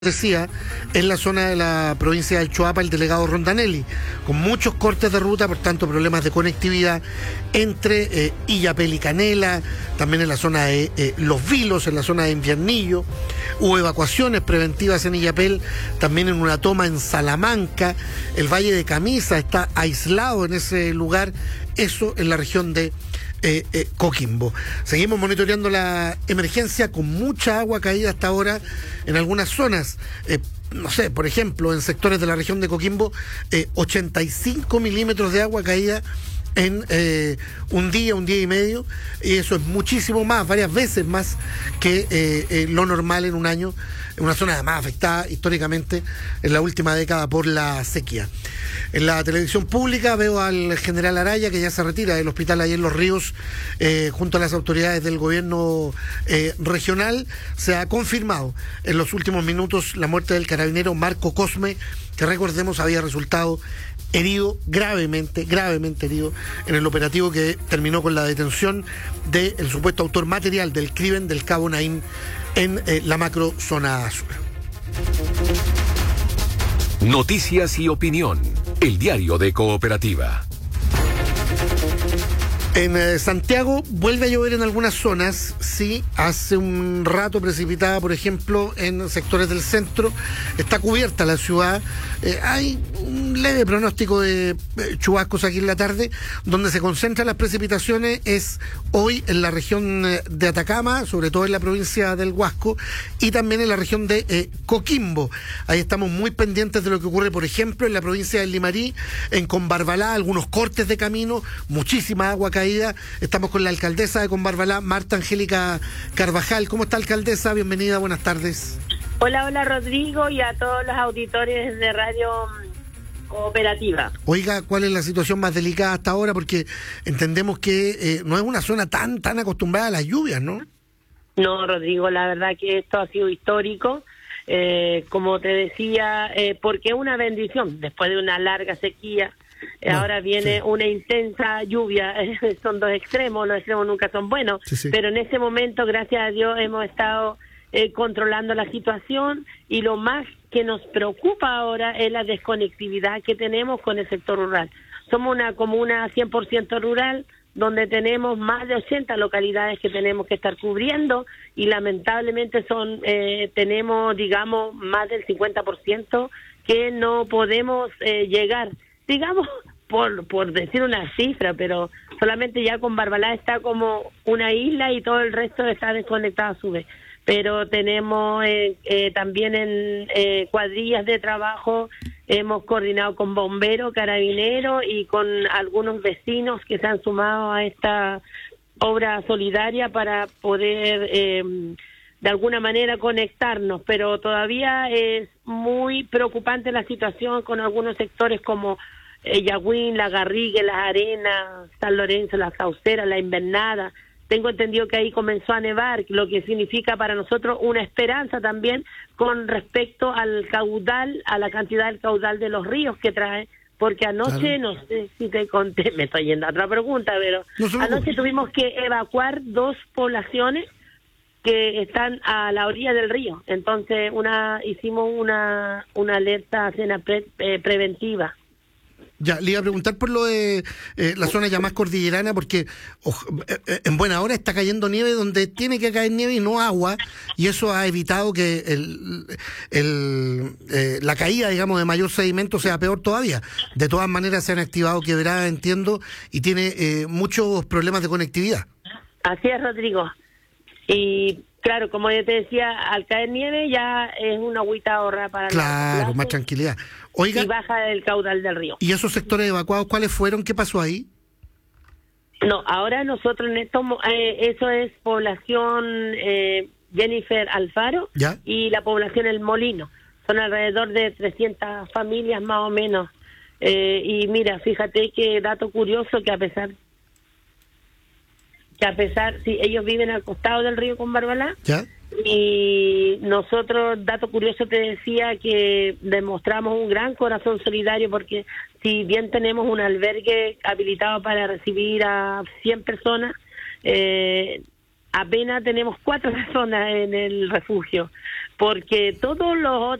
decía, en la zona de la provincia del Choapa, el delegado Rondanelli, con muchos cortes de ruta, por tanto problemas de conectividad entre Illapel y Canela, también en la zona de Los Vilos, en la zona de Inviernillo, hubo evacuaciones preventivas en Illapel, también en una toma en Salamanca, el Valle de Camisa está aislado en ese lugar, eso en la región de Coquimbo. Seguimos monitoreando la emergencia con mucha agua caída hasta ahora en algunas zonas. No sé, por ejemplo, en sectores de la región de Coquimbo, 85 milímetros de agua caída en un día y medio, y eso es muchísimo más, varias veces más que lo normal en un año, en una zona más afectada históricamente en la última década por la sequía. En la televisión pública veo al general Araya, que ya se retira del hospital ahí en Los Ríos, junto a las autoridades del gobierno regional. Se ha confirmado en los últimos minutos la muerte del carabinero Marco Cosme, que recordemos había resultado herido, gravemente herido, en el operativo que terminó con la detención del supuesto autor material del crimen del cabo Naín en la macro zona sur. Noticias y opinión. El diario de Cooperativa. En Santiago vuelve a llover en algunas zonas, sí, hace un rato precipitada, por ejemplo, en sectores del centro, está cubierta la ciudad, hay un leve pronóstico de chubascos aquí en la tarde, donde se concentran las precipitaciones es hoy en la región de Atacama, sobre todo en la provincia del Huasco, y también en la región de Coquimbo. Ahí estamos muy pendientes de lo que ocurre, por ejemplo, en la provincia del Limarí, en Combarbalá, algunos cortes de camino, muchísima agua caída. Estamos con la alcaldesa de Combarbalá, Marta Angélica Carvajal. ¿Cómo está, alcaldesa? Bienvenida, buenas tardes. Hola Rodrigo, y a todos los auditores de Radio Cooperativa. Oiga, ¿cuál es la situación más delicada hasta ahora? Porque entendemos que no es una zona tan acostumbrada a las lluvias, ¿no? No, Rodrigo, la verdad que esto ha sido histórico. Como te decía, porque es una bendición después de una larga sequía. Ahora viene una intensa lluvia, son dos extremos, los extremos nunca son buenos, pero en ese momento, gracias a Dios, hemos estado controlando la situación, y lo más que nos preocupa ahora es la desconectividad que tenemos con el sector rural. Somos una comuna 100% rural, donde tenemos más de 80 localidades que tenemos que estar cubriendo, y lamentablemente tenemos, digamos, más del 50% que no podemos llegar. Digamos, por decir una cifra, pero solamente ya Combarbalá está como una isla y todo el resto está desconectado a su vez. Pero tenemos también en cuadrillas de trabajo, hemos coordinado con bomberos, carabineros y con algunos vecinos que se han sumado a esta obra solidaria para poder de alguna manera conectarnos, pero todavía es muy preocupante la situación con algunos sectores como Yagüín, La Garrigue, Las Arenas, San Lorenzo, La Saucera, La Invernada. Tengo entendido que ahí comenzó a nevar, lo que significa para nosotros una esperanza también con respecto al caudal, a la cantidad del caudal de los ríos que trae, porque anoche, no sé si te conté, me estoy yendo a otra pregunta, pero anoche tuvimos que evacuar 2 poblaciones que están a la orilla del río. Entonces hicimos una alerta preventiva. Ya, le iba a preguntar por lo de la zona ya más cordillerana, porque en buena hora está cayendo nieve donde tiene que caer nieve y no agua, y eso ha evitado que la caída, digamos, de mayor sedimento sea peor todavía. De todas maneras se han activado quebradas, entiendo, y tiene muchos problemas de conectividad. Así es, Rodrigo. Y claro, como yo te decía, al caer nieve ya es una agüita ahorrada para claro, más tranquilidad. Oiga, y baja el caudal del río. ¿Y esos sectores evacuados cuáles fueron? ¿Qué pasó ahí? No, ahora nosotros en esto, eso es población Jennifer Alfaro. ¿Ya? Y la población El Molino. Son alrededor de 300 familias más o menos. Y mira, fíjate que dato curioso, que a pesar, sí, ellos viven al costado del río Combarbalá. ¿Ya? Y nosotros, dato curioso, te decía que demostramos un gran corazón solidario, porque si bien tenemos un albergue habilitado para recibir a 100 personas, apenas tenemos 4 personas en el refugio, porque todos los